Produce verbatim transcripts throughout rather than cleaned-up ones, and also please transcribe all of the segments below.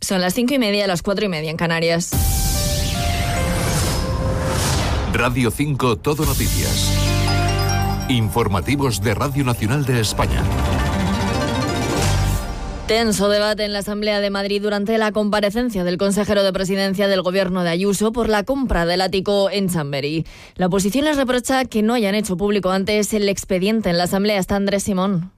Son las cinco y media, las cuatro y media en Canarias. Radio cinco Todo Noticias. Informativos de Radio Nacional de España. Tenso debate en la Asamblea de Madrid durante la comparecencia del consejero de Presidencia del Gobierno de Ayuso por la compra del ático en Chamberí. La oposición les reprocha que no hayan hecho público antes el expediente. En la Asamblea está Andrés Simón.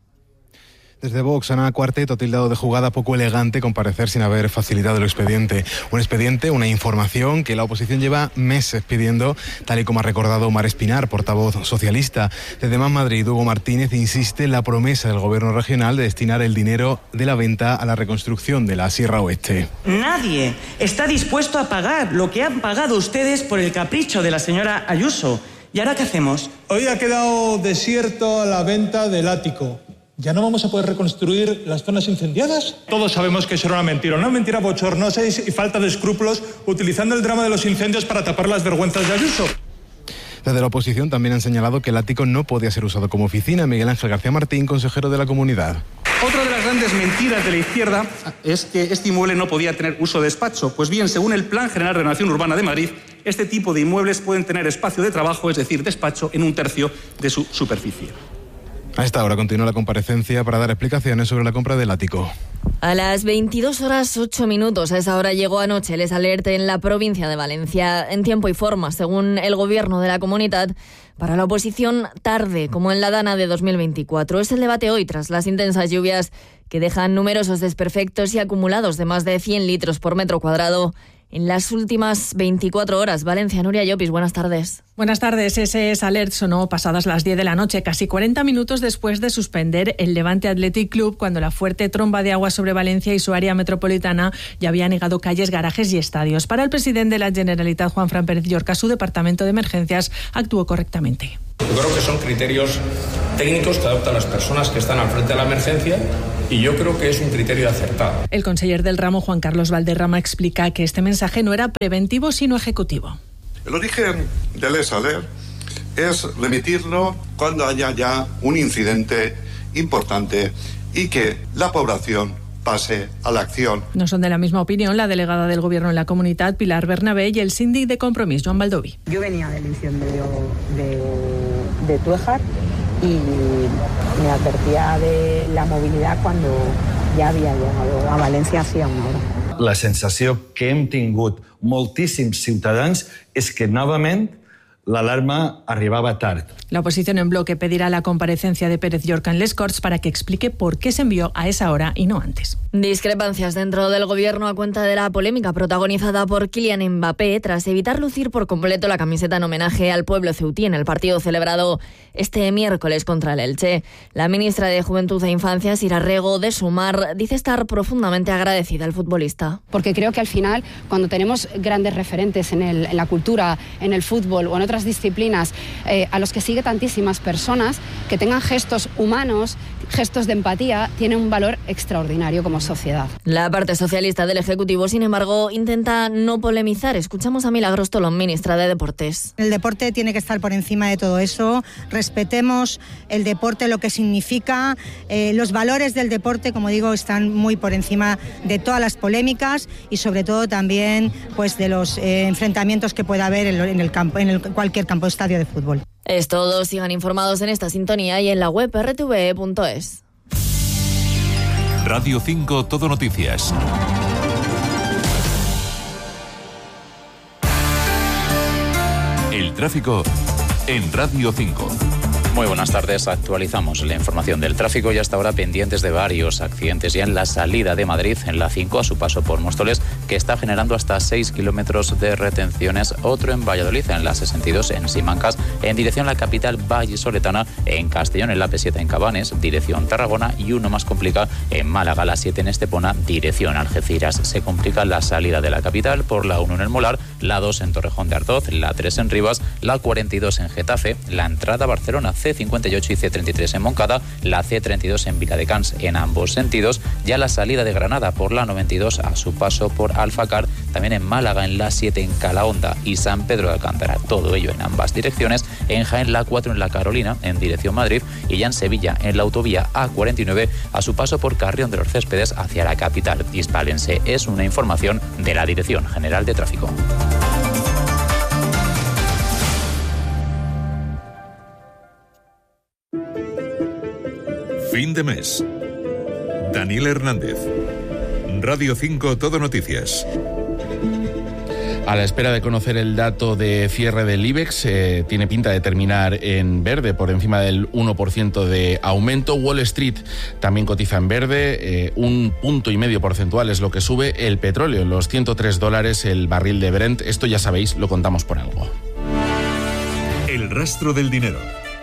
Desde Vox, Ana Cuarteto ha tildado de jugada poco elegante comparecer sin haber facilitado el expediente. Un expediente, una información que la oposición lleva meses pidiendo, tal y como ha recordado Omar Espinar, portavoz socialista. Desde Más Madrid, Hugo Martínez insiste en la promesa del Gobierno regional de destinar el dinero de la venta a la reconstrucción de la Sierra Oeste. Nadie está dispuesto a pagar lo que han pagado ustedes por el capricho de la señora Ayuso. ¿Y ahora qué hacemos? Hoy ha quedado desierto la venta del ático. ¿Ya no vamos a poder reconstruir las zonas incendiadas? Todos sabemos que eso era una mentira, una mentira bochornosa y falta de escrúpulos, utilizando el drama de los incendios para tapar las vergüenzas de Ayuso. Desde la oposición también han señalado que el ático no podía ser usado como oficina. Miguel Ángel García Martín, consejero de la Comunidad. Otra de las grandes mentiras de la izquierda es que este inmueble no podía tener uso de despacho. Pues bien, según el Plan General de Renovación Urbana de Madrid, este tipo de inmuebles pueden tener espacio de trabajo, es decir, despacho, en un tercio de su superficie. A esta hora continúa la comparecencia para dar explicaciones sobre la compra del ático. A las veintidós horas ocho minutos, a esa hora llegó anoche el alert en la provincia de Valencia, en tiempo y forma, según el gobierno de la comunidad. Para la oposición, tarde, como en la Dana de dos mil veinticuatro. Es el debate hoy tras las intensas lluvias que dejan numerosos desperfectos y acumulados de más de cien litros por metro cuadrado en las últimas veinticuatro horas. Valencia, Nuria Llopis, buenas tardes. Buenas tardes. Ese alert sonó pasadas las diez de la noche, casi cuarenta minutos después de suspender el Levante Athletic Club, cuando la fuerte tromba de agua sobre Valencia y su área metropolitana ya había anegado calles, garajes y estadios. Para el presidente de la Generalitat, Juanfran Pérez Llorca, su departamento de emergencias actuó correctamente. Yo creo que son criterios técnicos que adoptan las personas que están al frente de la emergencia y yo creo que es un criterio acertado. El conseller del ramo, Juan Carlos Valderrama, explica que este mensaje no era preventivo sino ejecutivo. El origen del ESALER es remitirlo cuando haya ya un incidente importante y que la población pase a la acción. No son de la misma opinión la delegada del Gobierno en la comunidad, Pilar Bernabé, y el síndic de Compromís, Joan Baldoví. Yo venía del incendio de, de Tuéjar y me advertía de la movilidad cuando ja havia llegado a València hacía una hora. La sensació que hem tingut moltíssims ciutadans és que novament l'alarma arribava tard. La oposición en bloque pedirá la comparecencia de Pérez Llorca en Les Corts para que explique por qué se envió a esa hora y no antes. Discrepancias dentro del gobierno a cuenta de la polémica protagonizada por Kylian Mbappé tras evitar lucir por completo la camiseta en homenaje al pueblo ceutí en el partido celebrado este miércoles contra el Elche. La ministra de Juventud e Infancia, Sira Rego de Sumar, dice estar profundamente agradecida al futbolista. Porque creo que al final, cuando tenemos grandes referentes en, el, en la cultura, en el fútbol o en otras disciplinas, eh, a los que sigue tantísimas personas, que tengan gestos humanos, gestos de empatía, tiene un valor extraordinario como sociedad. La parte socialista del Ejecutivo, sin embargo, intenta no polemizar. Escuchamos a Milagros Tolón, ministra de Deportes. El deporte tiene que estar por encima de todo eso. Respetemos el deporte, lo que significa. Eh, los valores del deporte, como digo, están muy por encima de todas las polémicas y sobre todo también pues, de los eh, enfrentamientos que pueda haber en, en, el campo, en el, cualquier campo de estadio de fútbol. Es todo. Sigan informados en esta sintonía y en la web erre te ve punto es. Radio cinco Todo Noticias. El tráfico en Radio cinco. Muy buenas tardes. Actualizamos la información del tráfico y hasta ahora pendientes de varios accidentes ya en la salida de Madrid, en la cinco, a su paso por Móstoles, que está generando hasta seis kilómetros de retenciones. Otro en Valladolid, en la sesenta y dos, en Simancas, en dirección a la capital vallisoletana, en Castellón, en la P siete en Cabanes, dirección Tarragona, y uno más complicado en Málaga, la siete en Estepona, dirección Algeciras. Se complica la salida de la capital por la uno en El Molar, la dos en Torrejón de Ardoz, la tres en Rivas, la cuarenta y dos en Getafe, la entrada a Barcelona, C cincuenta y ocho y C treinta y tres en Moncada, la C treinta y dos en Viladecans en ambos sentidos, ya la salida de Granada por la noventa y dos a su paso por Alfacar, también en Málaga en la siete en Calahonda y San Pedro de Alcántara, todo ello en ambas direcciones, en Jaén la cuatro en La Carolina en dirección Madrid y ya en Sevilla en la autovía A cuarenta y nueve a su paso por Carrión de los Céspedes hacia la capital hispalense. Es una información de la Dirección General de Tráfico. Fin de mes. Daniel Hernández. Radio cinco Todo Noticias. A la espera de conocer el dato de cierre del IBEX, eh, tiene pinta de terminar en verde, por encima del uno por ciento de aumento. Wall Street también cotiza en verde, eh, un punto y medio porcentual es lo que sube el petróleo, los ciento tres dólares el barril de Brent. Esto ya sabéis, lo contamos por algo. El rastro del dinero.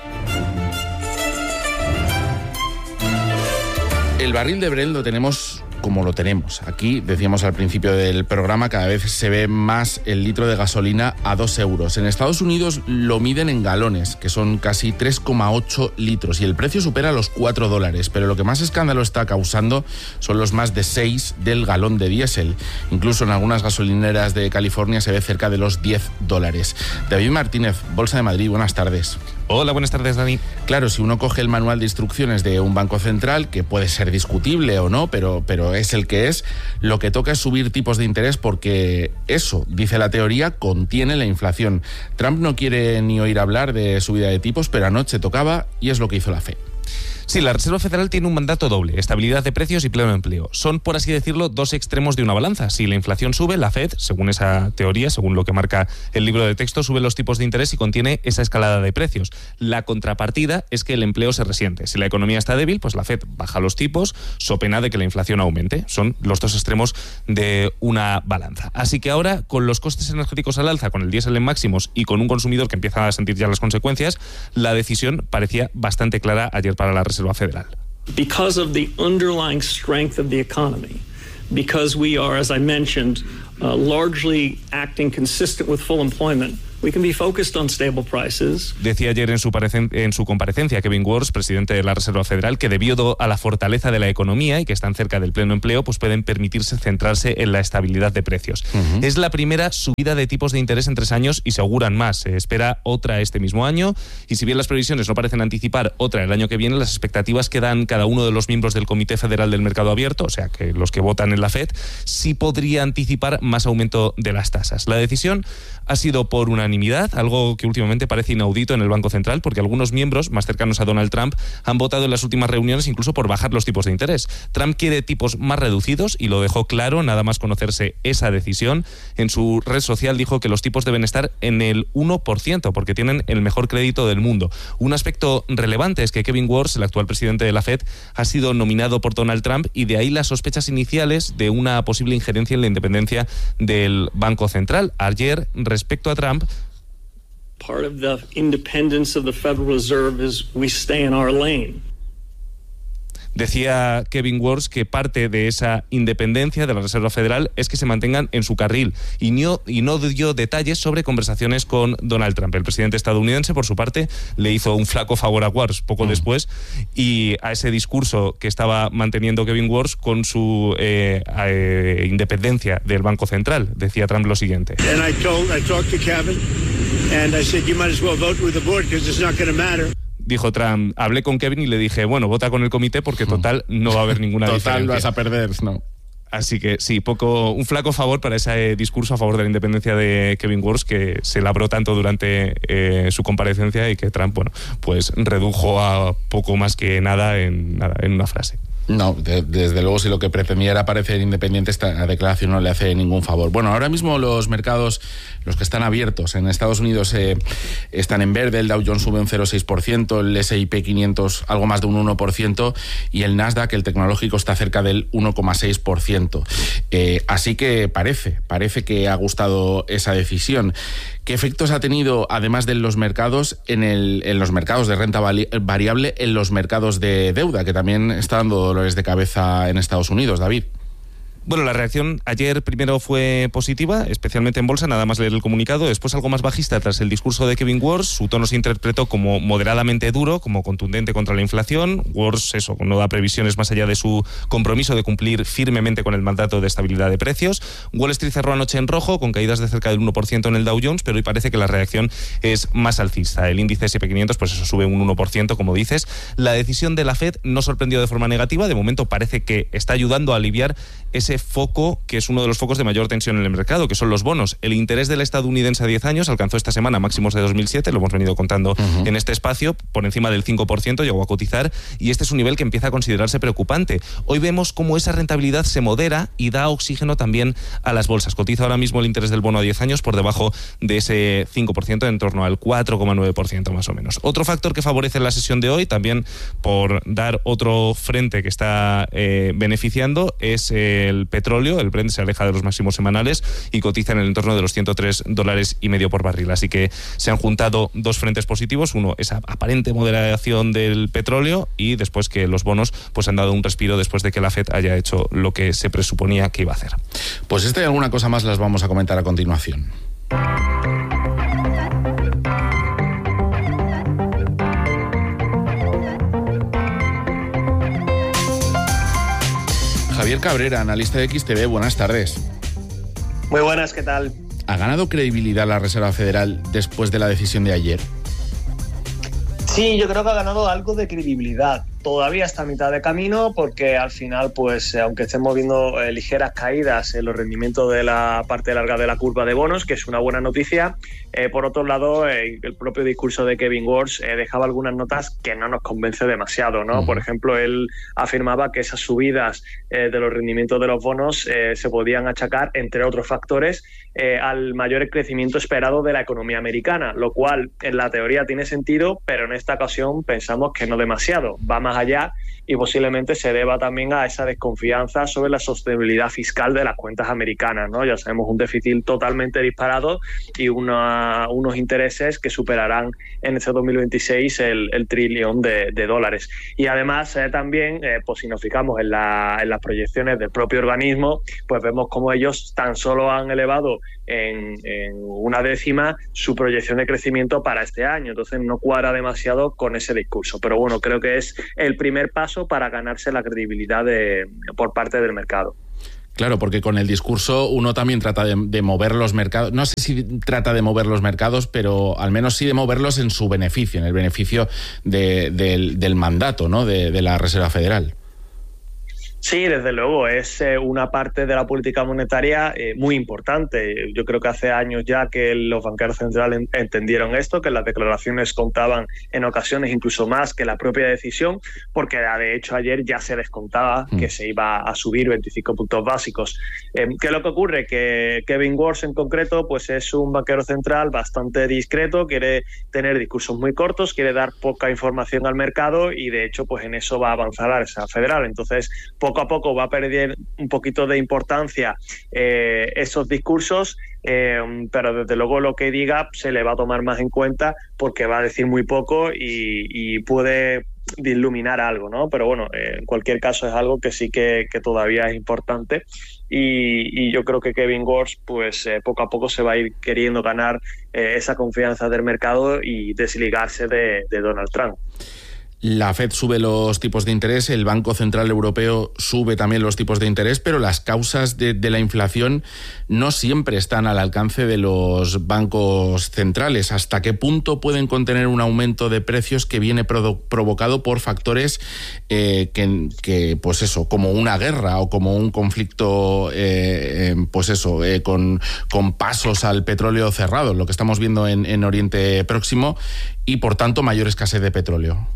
El barril de Brent lo tenemos como lo tenemos. Aquí, decíamos al principio del programa, cada vez se ve más el litro de gasolina a dos euros. En Estados Unidos lo miden en galones, que son casi tres coma ocho litros, y el precio supera los cuatro dólares. Pero lo que más escándalo está causando son los más de seis del galón de diésel. Incluso en algunas gasolineras de California se ve cerca de los diez dólares. David Martínez, Bolsa de Madrid, buenas tardes. Hola, buenas tardes, Dani. Claro, si uno coge el manual de instrucciones de un banco central, que puede ser discutible o no, pero, pero es el que es, lo que toca es subir tipos de interés porque eso, dice la teoría, contiene la inflación. Trump no quiere ni oír hablar de subida de tipos, pero anoche tocaba y es lo que hizo la Fed. Sí, la Reserva Federal tiene un mandato doble, estabilidad de precios y pleno empleo. Son, por así decirlo, dos extremos de una balanza. Si la inflación sube, la Fed, según esa teoría, según lo que marca el libro de texto, sube los tipos de interés y contiene esa escalada de precios. La contrapartida es que el empleo se resiente. Si la economía está débil, pues la Fed baja los tipos, so pena de que la inflación aumente. Son los dos extremos de una balanza. Así que ahora, con los costes energéticos al alza, con el diésel en máximos y con un consumidor que empieza a sentir ya las consecuencias, la decisión parecía bastante clara ayer para la Reserva Federal. Because of the underlying strength of the economy, because we are, as I mentioned, uh, largely acting consistent with full employment, we can be focused on stable prices. Decía ayer en su, en su comparecencia Kevin Warsh, presidente de la Reserva Federal, que debido a la fortaleza de la economía y que están cerca del pleno empleo, pues pueden permitirse centrarse en la estabilidad de precios. Uh-huh. Es la primera subida de tipos de interés en tres años y se auguran más. Se espera otra este mismo año y si bien las previsiones no parecen anticipar otra el año que viene, las expectativas que dan cada uno de los miembros del Comité Federal del Mercado Abierto, o sea, que los que votan en la Fed, sí podría anticipar más aumento de las tasas. La decisión ha sido por unanimidad, algo que últimamente parece inaudito en el Banco Central, porque algunos miembros más cercanos a Donald Trump han votado en las últimas reuniones incluso por bajar los tipos de interés. Trump quiere tipos más reducidos y lo dejó claro nada más conocerse esa decisión. En su red social dijo que los tipos deben estar en el uno por ciento porque tienen el mejor crédito del mundo. Un aspecto relevante es que Kevin Warsh, el actual presidente de la Fed, ha sido nominado por Donald Trump y de ahí las sospechas iniciales de una posible injerencia en la independencia del Banco Central. Ayer, respecto a Trump, part of the independence of the Federal Reserve is we stay in our lane. Decía Kevin Warsh que parte de esa independencia de la Reserva Federal es que se mantengan en su carril y no, y no dio detalles sobre conversaciones con Donald Trump. El presidente estadounidense, por su parte, le hizo un flaco favor a Warsh poco mm. después y a ese discurso que estaba manteniendo Kevin Warsh con su eh, eh, independencia del Banco Central. Decía Trump lo siguiente. And I told, I talked to Kevin and I said you might as well vote with the board because it's not going to matter. Dijo Trump, hablé con Kevin y le dije, bueno, vota con el comité porque total no va a haber ninguna total diferencia. Total vas a perder, no. Así que sí, poco, un flaco favor para ese discurso a favor de la independencia de Kevin Warsh que se labró tanto durante eh, su comparecencia y que Trump, bueno, pues redujo a poco más que nada en, nada, en una frase. No, de, desde luego si lo que pretendía era parecer independiente, esta declaración no le hace ningún favor. Bueno, ahora mismo los mercados, los que están abiertos en Estados Unidos eh, están en verde, el Dow Jones sube un cero coma seis por ciento, el ese y pe quinientos algo más de un uno por ciento y el Nasdaq, el tecnológico, está cerca del uno coma seis por ciento. Eh, así que parece, parece que ha gustado esa decisión. ¿Qué efectos ha tenido, además de los mercados, en, el, en los mercados de renta variable, en los mercados de deuda, que también está dando dolores de cabeza en Estados Unidos, David? Bueno, la reacción ayer primero fue positiva, especialmente en bolsa, nada más leer el comunicado, después algo más bajista tras el discurso de Kevin Warsh. Su tono se interpretó como moderadamente duro, como contundente contra la inflación. Warsh, eso, no da previsiones más allá de su compromiso de cumplir firmemente con el mandato de estabilidad de precios. Wall Street cerró anoche en rojo, con caídas de cerca del uno por ciento en el Dow Jones, pero hoy parece que la reacción es más alcista. El índice ese and pe quinientos, pues eso, sube un uno por ciento, como dices. La decisión de la Fed no sorprendió de forma negativa, de momento parece que está ayudando a aliviar ese foco que es uno de los focos de mayor tensión en el mercado, que son los bonos. El interés del estadounidense a diez años alcanzó esta semana máximos de dos mil siete, lo hemos venido contando uh-huh. en este espacio, por encima del cinco por ciento, llegó a cotizar, y este es un nivel que empieza a considerarse preocupante. Hoy vemos cómo esa rentabilidad se modera y da oxígeno también a las bolsas. Cotiza ahora mismo el interés del bono a diez años por debajo de ese cinco por ciento, en torno al cuatro coma nueve por ciento más o menos. Otro factor que favorece la sesión de hoy, también por dar otro frente que está eh, beneficiando, es el petróleo. El Brent se aleja de los máximos semanales y cotiza en el entorno de los ciento tres dólares y medio por barril. Así que se han juntado dos frentes positivos. Uno, esa aparente moderación del petróleo, y después que los bonos pues han dado un respiro después de que la Fed haya hecho lo que se presuponía que iba a hacer. Pues esta y alguna cosa más las vamos a comentar a continuación. Javier Cabrera, analista de X T V, buenas tardes. Muy buenas, ¿qué tal? ¿Ha ganado credibilidad la Reserva Federal después de la decisión de ayer? Sí, yo creo que ha ganado algo de credibilidad. Todavía está a mitad de camino, porque al final, pues aunque estemos viendo eh, ligeras caídas en los rendimientos de la parte larga de la curva de bonos, que es una buena noticia, eh, por otro lado, eh, el propio discurso de Kevin Warsh eh, dejaba algunas notas que no nos convence demasiado, ¿no? Uh-huh. Por ejemplo, él afirmaba que esas subidas eh, de los rendimientos de los bonos eh, se podían achacar, entre otros factores, eh, al mayor crecimiento esperado de la economía americana, lo cual en la teoría tiene sentido, pero en esta ocasión pensamos que no demasiado, va más allá, y posiblemente se deba también a esa desconfianza sobre la sostenibilidad fiscal de las cuentas americanas, ¿no? Ya sabemos, un déficit totalmente disparado y una, unos intereses que superarán en este dos mil veintiséis el, el trillón de, de dólares. Y además eh, también, eh, pues si nos fijamos en, la, en las proyecciones del propio organismo, pues vemos cómo ellos tan solo han elevado en, en una décima su proyección de crecimiento para este año. Entonces no cuadra demasiado con ese discurso. Pero bueno, creo que es el primer paso para ganarse la credibilidad de, por parte del mercado. Claro, porque con el discurso uno también trata de, de mover los mercados. No sé si trata de mover los mercados, pero al menos sí de moverlos en su beneficio, en el beneficio de, de, del mandato, ¿no?, de, de la Reserva Federal. Sí, desde luego, es eh, una parte de la política monetaria eh, muy importante. Yo creo que hace años ya que los banqueros centrales entendieron esto, que las declaraciones contaban en ocasiones incluso más que la propia decisión, porque de hecho ayer ya se descontaba mm. que se iba a subir veinticinco puntos básicos. Eh, ¿Qué es lo que ocurre? Que Kevin Warsh en concreto pues es un banquero central bastante discreto, quiere tener discursos muy cortos, quiere dar poca información al mercado, y de hecho pues en eso va a avanzar la Reserva Federal. Entonces, poco a poco va a perder un poquito de importancia eh, esos discursos, eh, pero desde luego lo que diga se le va a tomar más en cuenta, porque va a decir muy poco y, y puede iluminar algo, ¿no? Pero bueno, eh, en cualquier caso es algo que sí que, que todavía es importante, y, y yo creo que Kevin Warsh pues eh, poco a poco se va a ir queriendo ganar eh, esa confianza del mercado y desligarse de, de Donald Trump. La Fed sube los tipos de interés, el Banco Central Europeo sube también los tipos de interés, pero las causas de, de la inflación no siempre están al alcance de los bancos centrales. ¿Hasta qué punto pueden contener un aumento de precios que viene provo- provocado por factores eh, que, que, pues eso, como una guerra o como un conflicto, eh, pues eso, eh, con, con pasos al petróleo cerrado, lo que estamos viendo en, en Oriente Próximo, y por tanto mayor escasez de petróleo?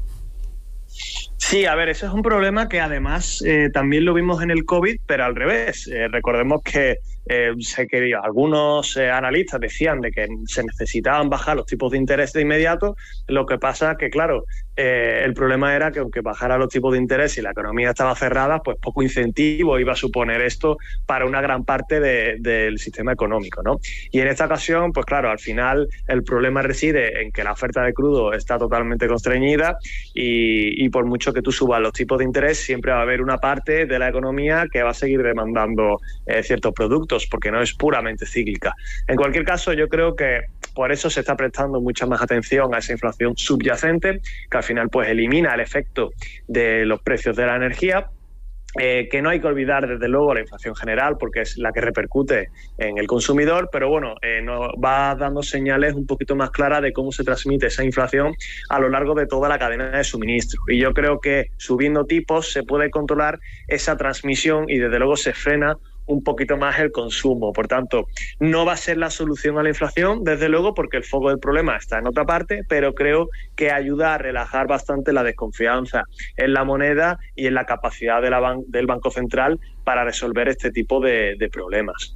Sí, a ver, eso es un problema que además eh, también lo vimos en el COVID, pero al revés. Eh, recordemos que eh, sé que algunos eh, analistas decían de que se necesitaban bajar los tipos de interés de inmediato. Lo que pasa que, claro, eh, el problema era que aunque bajara los tipos de interés y la economía estaba cerrada, pues poco incentivo iba a suponer esto para una gran parte de, del sistema económico, ¿no? Y en esta ocasión, pues claro, al final el problema reside en que la oferta de crudo está totalmente constreñida y, y por mucho que tú subas los tipos de interés, siempre va a haber una parte de la economía que va a seguir demandando eh, ciertos productos, porque no es puramente cíclica. En cualquier caso, yo creo que por eso se está prestando mucha más atención a esa inflación subyacente, que al final pues elimina el efecto de los precios de la energía. Eh, que no hay que olvidar desde luego la inflación general, porque es la que repercute en el consumidor, pero bueno, eh, nos va dando señales un poquito más claras de cómo se transmite esa inflación a lo largo de toda la cadena de suministro. Y yo creo que subiendo tipos se puede controlar esa transmisión y desde luego se frena un poquito más el consumo. Por tanto, no va a ser la solución a la inflación, desde luego, porque el foco del problema está en otra parte, pero creo que ayuda a relajar bastante la desconfianza en la moneda y en la capacidad de la ban- del Banco Central para resolver este tipo de, de problemas.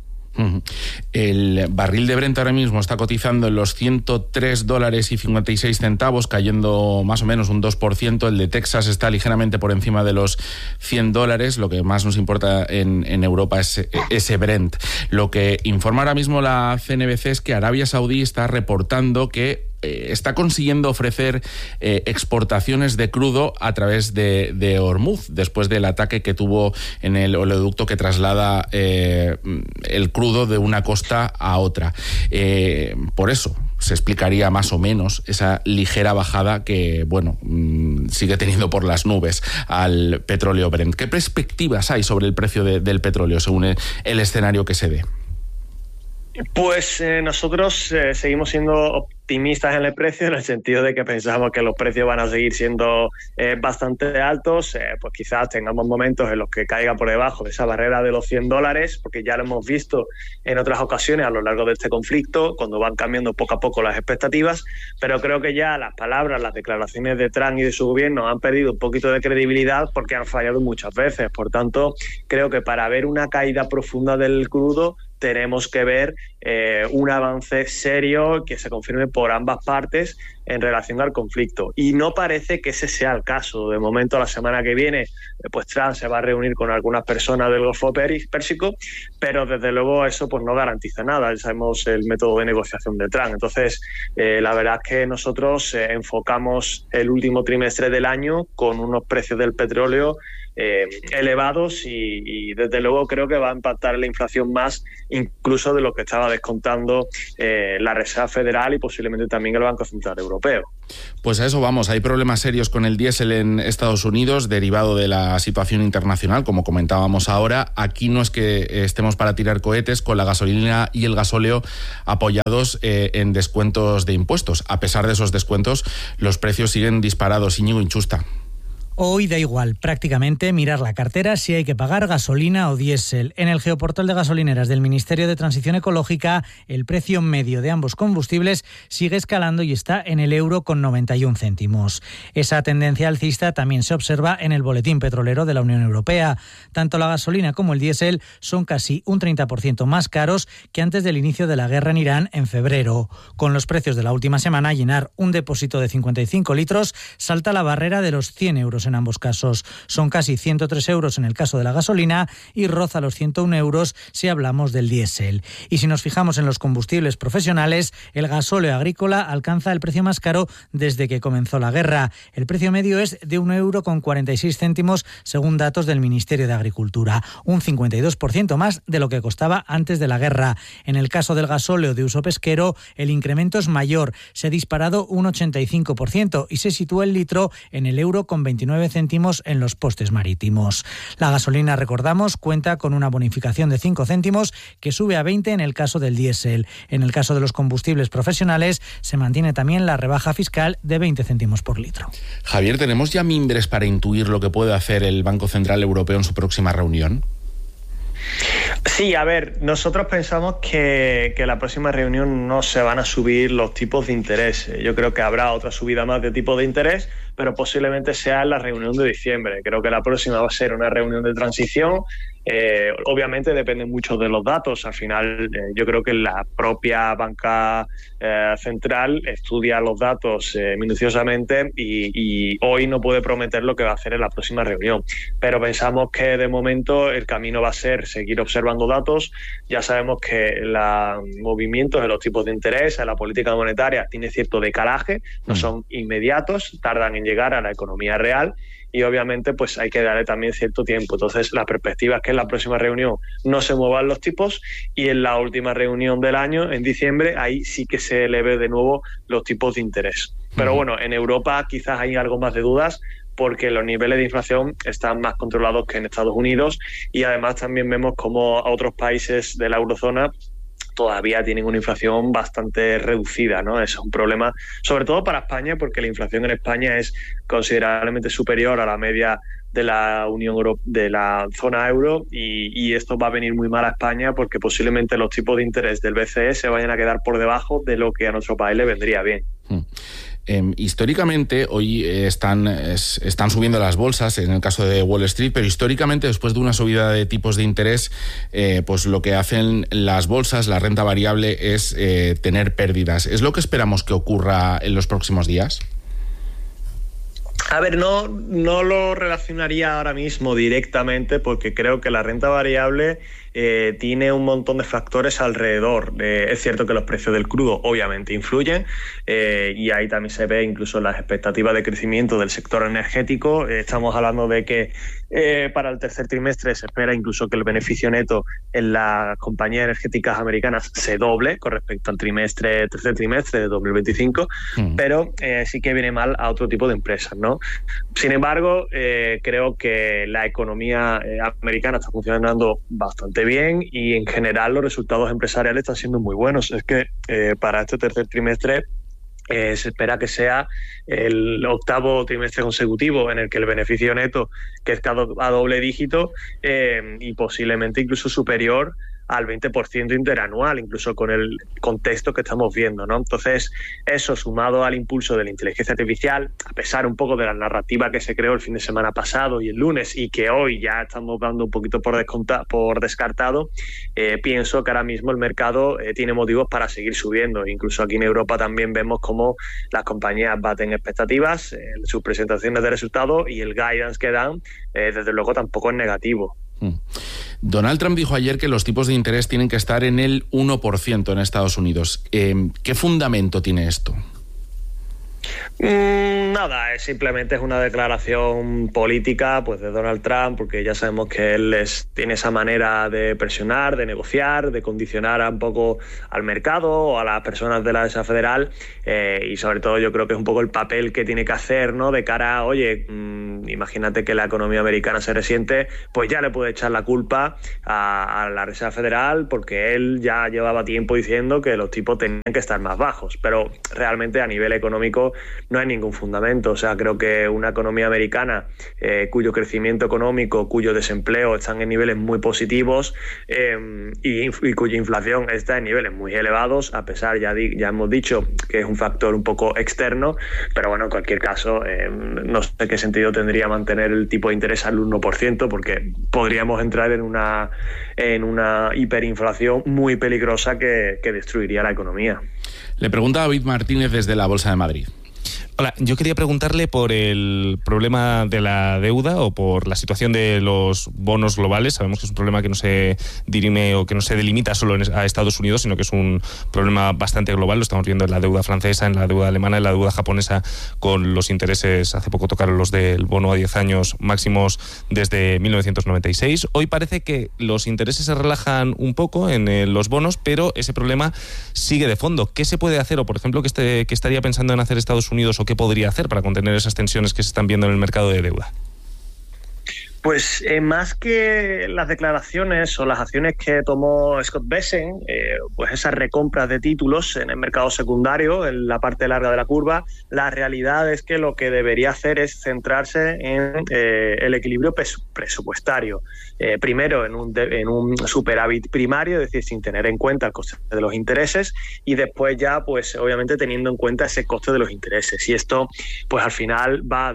El barril de Brent ahora mismo está cotizando en los ciento tres dólares y cincuenta y seis centavos, cayendo más o menos un dos por ciento. El de Texas está ligeramente por encima de los cien dólares. Lo que más nos importa en, en Europa es ese Brent. Lo que informa ahora mismo la C N B C es que Arabia Saudí está reportando que está consiguiendo ofrecer eh, exportaciones de crudo a través de, de Hormuz, después del ataque que tuvo en el oleoducto que traslada eh, el crudo de una costa a otra. Eh, por eso se explicaría más o menos esa ligera bajada que, bueno, mmm, sigue teniendo por las nubes al petróleo Brent. ¿Qué perspectivas hay sobre el precio de, del petróleo según el, el escenario que se dé? Pues eh, nosotros eh, seguimos siendo optimistas en el precio, en el sentido de que pensamos que los precios van a seguir siendo eh, bastante altos. Eh, pues quizás tengamos momentos en los que caiga por debajo de esa barrera de los cien dólares, porque ya lo hemos visto en otras ocasiones a lo largo de este conflicto, cuando van cambiando poco a poco las expectativas, pero creo que ya las palabras, las declaraciones de Trump y de su gobierno han perdido un poquito de credibilidad porque han fallado muchas veces. Por tanto, creo que para ver una caída profunda del crudo tenemos que ver eh, un avance serio que se confirme por ambas partes en relación al conflicto. Y no parece que ese sea el caso. De momento, la semana que viene, pues Trump se va a reunir con algunas personas del Golfo Pérsico, pero desde luego eso pues no garantiza nada. Ya sabemos el método de negociación de Trump. Entonces, eh, la verdad es que nosotros eh, enfocamos el último trimestre del año con unos precios del petróleo eh, elevados y, y desde luego creo que va a impactar en la inflación más incluso de lo que estaba descontando eh, la Reserva Federal y posiblemente también el Banco Central Europeo. Pues a eso vamos. Hay problemas serios con el diésel en Estados Unidos derivado de la situación internacional, como comentábamos ahora. Aquí no es que estemos para tirar cohetes, con la gasolina y el gasóleo apoyados eh, en descuentos de impuestos. A pesar de esos descuentos, los precios siguen disparados. Íñigo Inchusta. Hoy da igual prácticamente mirar la cartera si hay que pagar gasolina o diésel. En el geoportal de gasolineras del Ministerio de Transición Ecológica, el precio medio de ambos combustibles sigue escalando y está en el euro con noventa y un céntimos. Esa tendencia alcista también se observa en el boletín petrolero de la Unión Europea. Tanto la gasolina como el diésel son casi un treinta por ciento más caros que antes del inicio de la guerra en Irán en febrero. Con los precios de la última semana, llenar un depósito de cincuenta y cinco litros salta la barrera de los cien euros en ambos casos. Son casi ciento tres euros en el caso de la gasolina y roza los ciento uno euros si hablamos del diésel. Y si nos fijamos en los combustibles profesionales, el gasóleo agrícola alcanza el precio más caro desde que comenzó la guerra. El precio medio es de un euro con cuarenta y seis céntimos según datos del Ministerio de Agricultura, un cincuenta y dos por ciento más de lo que costaba antes de la guerra. En el caso del gasóleo de uso pesquero, el incremento es mayor, se ha disparado un ochenta y cinco por ciento y se sitúa el litro en el euro con veintinueve céntimos en los postes marítimos. La gasolina, recordamos, cuenta con una bonificación de cinco céntimos que sube a veinte en el caso del diésel. En el caso de los combustibles profesionales se mantiene también la rebaja fiscal de veinte céntimos por litro. Javier, ¿tenemos ya mimbres para intuir lo que puede hacer el Banco Central Europeo en su próxima reunión? Sí, a ver, nosotros pensamos que, que la próxima reunión no se van a subir los tipos de interés. Yo creo que habrá otra subida más de tipo de interés, pero posiblemente sea en la reunión de diciembre. Creo que la próxima va a ser una reunión de transición Eh, obviamente depende mucho de los datos. Al final, eh, yo creo que la propia banca eh, central estudia los datos eh, minuciosamente y, y hoy no puede prometer lo que va a hacer en la próxima reunión. Pero pensamos que de momento el camino va a ser seguir observando datos. Ya sabemos que los movimientos de los tipos de interés en la política monetaria tiene cierto decalaje, no son inmediatos, tardan en llegar a la economía real. Y obviamente pues hay que darle también cierto tiempo. Entonces la perspectiva es que en la próxima reunión no se muevan los tipos y en la última reunión del año, en diciembre, ahí sí que se eleve de nuevo los tipos de interés. Pero bueno, en Europa quizás hay algo más de dudas porque los niveles de inflación están más controlados que en Estados Unidos y además también vemos como a otros países de la eurozona todavía tienen una inflación bastante reducida, ¿no? Ese es un problema, sobre todo para España, porque la inflación en España es considerablemente superior a la media de la Unión Euro- de la zona euro y, y esto va a venir muy mal a España porque posiblemente los tipos de interés del B C E se vayan a quedar por debajo de lo que a nuestro país le vendría bien. Hmm. Eh, históricamente, hoy eh, están, es, están subiendo las bolsas, en el caso de Wall Street, pero históricamente, después de una subida de tipos de interés, eh, pues lo que hacen las bolsas, la renta variable, es eh, tener pérdidas. ¿Es lo que esperamos que ocurra en los próximos días? A ver, no, no lo relacionaría ahora mismo directamente porque creo que la renta variable eh, tiene un montón de factores alrededor. Eh, es cierto que los precios del crudo obviamente influyen eh, y ahí también se ve incluso las expectativas de crecimiento del sector energético. Eh, estamos hablando de que eh, para el tercer trimestre se espera incluso que el beneficio neto en las compañías energéticas americanas se doble con respecto al trimestre, tercer trimestre de dos mil veinticinco, mm. pero eh, sí que viene mal a otro tipo de empresas, ¿no? Sin embargo, eh, creo que la economía eh, americana está funcionando bastante bien y en general los resultados empresariales están siendo muy buenos. Es que eh, para este tercer trimestre eh, se espera que sea el octavo trimestre consecutivo en el que el beneficio neto crezca a doble dígito eh, y posiblemente incluso superior al veinte por ciento interanual, incluso con el contexto que estamos viendo, ¿no? Entonces, eso sumado al impulso de la inteligencia artificial, a pesar un poco de la narrativa que se creó el fin de semana pasado y el lunes, y que hoy ya estamos dando un poquito por, desconta, por descartado, eh, pienso que ahora mismo el mercado eh, tiene motivos para seguir subiendo. Incluso aquí en Europa también vemos cómo las compañías baten expectativas en eh, sus presentaciones de resultados y el guidance que dan, eh, desde luego, tampoco es negativo. Donald Trump dijo ayer que los tipos de interés tienen que estar en el uno por ciento en Estados Unidos. Eh, ¿Qué fundamento tiene esto? Mm, nada, es simplemente es una declaración política pues de Donald Trump, porque ya sabemos que él es, tiene esa manera de presionar, de negociar, de condicionar un poco al mercado o a las personas de la Reserva Federal eh, y sobre todo yo creo que es un poco el papel que tiene que hacer, ¿no? De cara a, oye, mmm, imagínate que la economía americana se resiente, pues ya le puede echar la culpa a, a la Reserva Federal porque él ya llevaba tiempo diciendo que los tipos tenían que estar más bajos, pero realmente a nivel económico no hay ningún fundamento. O sea, creo que una economía americana eh, cuyo crecimiento económico, cuyo desempleo están en niveles muy positivos eh, y, y cuya inflación está en niveles muy elevados, a pesar, ya, di, ya hemos dicho que es un factor un poco externo, pero bueno, en cualquier caso, eh, no sé qué sentido tendría mantener el tipo de interés al uno por ciento, porque podríamos entrar en una, en una hiperinflación muy peligrosa que, que destruiría la economía. Le pregunta David Martínez desde la Bolsa de Madrid. Hola, yo quería preguntarle por el problema de la deuda o por la situación de los bonos globales. Sabemos que es un problema que no se dirime o que no se delimita solo a Estados Unidos, sino que es un problema bastante global. Lo estamos viendo en la deuda francesa, en la deuda alemana, en la deuda japonesa, con los intereses, hace poco tocaron los del bono a diez años máximos desde mil novecientos noventa y seis. Hoy parece que los intereses se relajan un poco en eh, los bonos, pero ese problema sigue de fondo. ¿Qué se puede hacer o, por ejemplo, qué, este, qué estaría pensando en hacer Estados Unidos o qué podría hacer para contener esas tensiones que se están viendo en el mercado de deuda? Pues eh, más que las declaraciones o las acciones que tomó Scott Bessent, eh, pues esas recompras de títulos en el mercado secundario, en la parte larga de la curva, la realidad es que lo que debería hacer es centrarse en eh, el equilibrio presupuestario. Eh, primero en un, de, en un superávit primario, es decir, sin tener en cuenta el coste de los intereses, y después ya, pues obviamente teniendo en cuenta ese coste de los intereses. Y esto, pues al final va de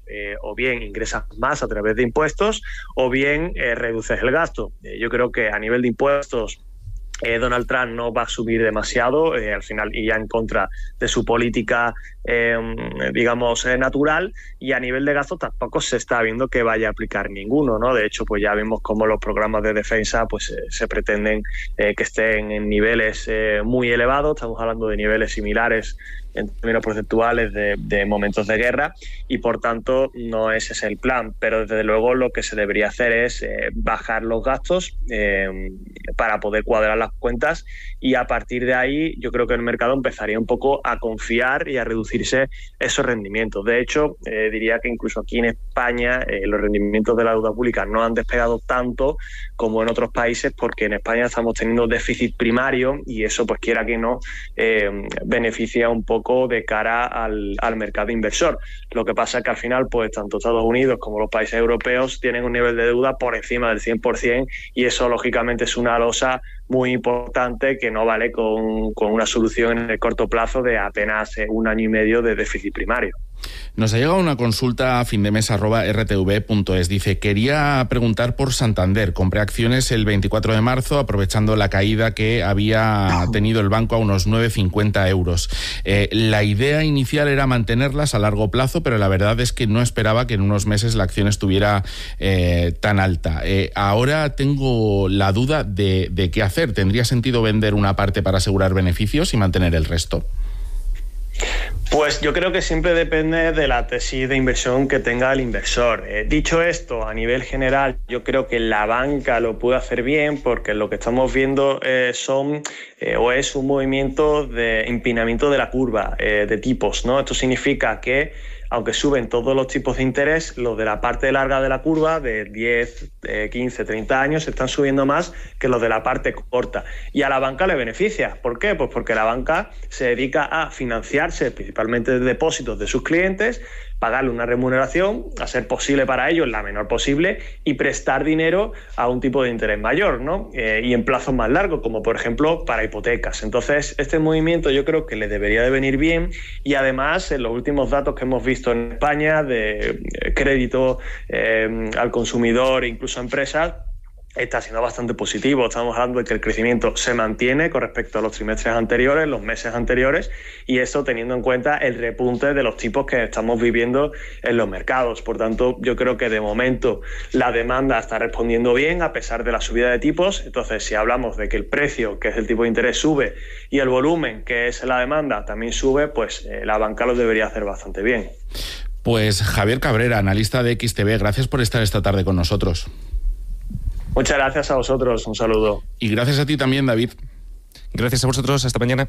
eh, o bien ingresas más a través de impuestos o bien eh, reduces el gasto. Eh, yo creo que a nivel de impuestos Eh, Donald Trump no va a subir demasiado, eh, al final iría en contra de su política, eh, digamos, eh, natural, y a nivel de gasto tampoco se está viendo que vaya a aplicar ninguno, ¿no? De hecho, pues ya vemos cómo los programas de defensa pues eh, se pretenden eh, que estén en niveles eh, muy elevados, estamos hablando de niveles similares en términos porcentuales de, de momentos de guerra, y por tanto no ese es el plan, pero desde luego lo que se debería hacer es eh, bajar los gastos eh, para poder cuadrar las cuentas, y a partir de ahí yo creo que el mercado empezaría un poco a confiar y a reducirse esos rendimientos. De hecho, eh, diría que incluso aquí en España eh, los rendimientos de la deuda pública no han despegado tanto como en otros países, porque en España estamos teniendo déficit primario y eso, pues quiera que no, eh, beneficia un poco de cara al, al mercado inversor. Lo que pasa es que al final, pues tanto Estados Unidos como los países europeos tienen un nivel de deuda por encima del cien por ciento, y eso lógicamente es una losa muy importante que no vale con, con una solución en el corto plazo de apenas un año y medio de déficit primario. Nos ha llegado una consulta a findemes arroba r t v punto es. Dice, quería preguntar por Santander. Compré acciones el veinticuatro de marzo aprovechando la caída que había tenido el banco a unos nueve cincuenta euros. Eh, la idea inicial era mantenerlas a largo plazo, pero la verdad es que no esperaba que en unos meses la acción estuviera eh, tan alta. Eh, ahora tengo la duda de, de qué hacer. ¿Tendría sentido vender una parte para asegurar beneficios y mantener el resto? Pues yo creo que siempre depende de la tesis de inversión que tenga el inversor. Eh, dicho esto, a nivel general, yo creo que la banca lo puede hacer bien, porque lo que estamos viendo eh, son eh, o es un movimiento de empinamiento de la curva eh, de tipos, ¿no? Esto significa que aunque suben todos los tipos de interés, los de la parte larga de la curva, de diez, quince, treinta años, están subiendo más que los de la parte corta. Y a la banca le beneficia. ¿Por qué? Pues porque la banca se dedica a financiarse principalmente de depósitos de sus clientes, pagarle una remuneración, a ser posible para ellos la menor posible, y prestar dinero a un tipo de interés mayor, ¿no? Eh, y en plazos más largos, como por ejemplo para hipotecas. Entonces, este movimiento yo creo que le debería de venir bien, y además en los últimos datos que hemos visto en España de crédito eh, al consumidor e incluso a empresas, está siendo bastante positivo. Estamos hablando de que el crecimiento se mantiene con respecto a los trimestres anteriores, los meses anteriores, y eso teniendo en cuenta el repunte de los tipos que estamos viviendo en los mercados. Por tanto, yo creo que de momento la demanda está respondiendo bien a pesar de la subida de tipos. Entonces, si hablamos de que el precio, que es el tipo de interés, sube y el volumen, que es la demanda, también sube, pues eh, la banca lo debería hacer bastante bien. Pues Javier Cabrera, analista de X T V, gracias por estar esta tarde con nosotros. Muchas gracias a vosotros, un saludo. Y gracias a ti también, David. Gracias a vosotros, hasta mañana.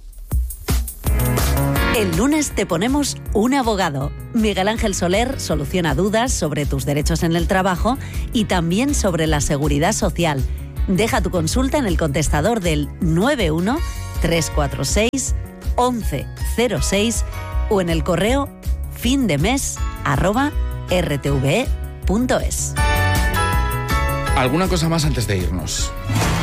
El lunes te ponemos un abogado. Miguel Ángel Soler soluciona dudas sobre tus derechos en el trabajo y también sobre la seguridad social. Deja tu consulta en el contestador del nueve uno tres cuatro seis once cero seis o en el correo findemes arroba r t v e punto es. ¿Alguna cosa más antes de irnos?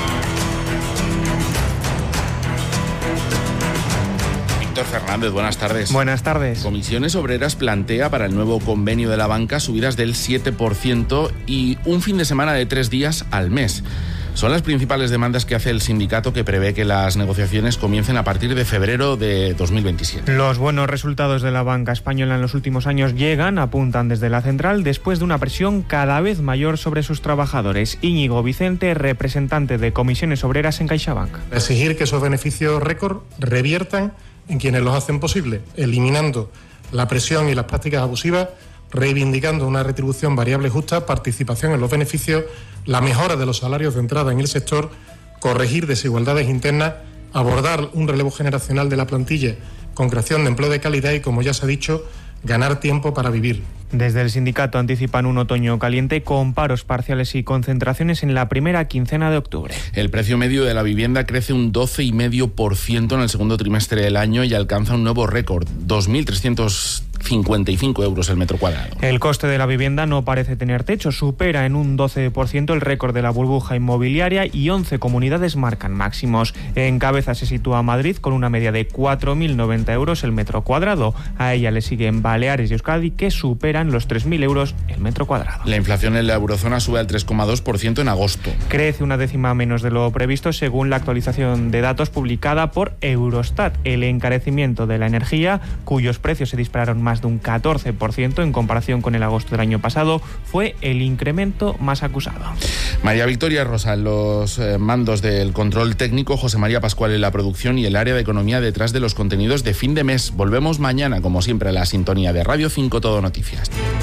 Víctor Fernández, buenas tardes. Buenas tardes. Comisiones Obreras plantea para el nuevo convenio de la banca subidas del siete por ciento y un fin de semana de tres días al mes. Son las principales demandas que hace el sindicato, que prevé que las negociaciones comiencen a partir de febrero de dos mil veintisiete. Los buenos resultados de la banca española en los últimos años llegan, apuntan desde la central, después de una presión cada vez mayor sobre sus trabajadores. Íñigo Vicente, representante de Comisiones Obreras en CaixaBank. Exigir que esos beneficios récord reviertan en quienes los hacen posible, eliminando la presión y las prácticas abusivas, reivindicando una retribución variable justa, participación en los beneficios, la mejora de los salarios de entrada en el sector, corregir desigualdades internas, abordar un relevo generacional de la plantilla con creación de empleo de calidad y, como ya se ha dicho, ganar tiempo para vivir. Desde el sindicato anticipan un otoño caliente con paros parciales y concentraciones en la primera quincena de octubre. El precio medio de la vivienda crece un doce coma cinco por ciento en el segundo trimestre del año y alcanza un nuevo récord, dos mil trescientos cincuenta y cinco euros el metro cuadrado. El coste de la vivienda no parece tener techo, supera en un doce por ciento el récord de la burbuja inmobiliaria y once comunidades marcan máximos. En cabeza se sitúa Madrid con una media de cuatro mil noventa euros el metro cuadrado. A ella le siguen Baleares y Euskadi, que superan los tres mil euros el metro cuadrado. La inflación en la eurozona sube al tres coma dos por ciento en agosto. Crece una décima menos de lo previsto según la actualización de datos publicada por Eurostat. El encarecimiento de la energía, cuyos precios se dispararon más de un catorce por ciento en comparación con el agosto del año pasado, fue el incremento más acusado. María Victoria Rosa en los eh, mandos del control técnico, José María Pascual en la producción y el área de economía detrás de los contenidos de fin de mes. Volvemos mañana, como siempre, a la sintonía de Radio cinco Todo Noticias.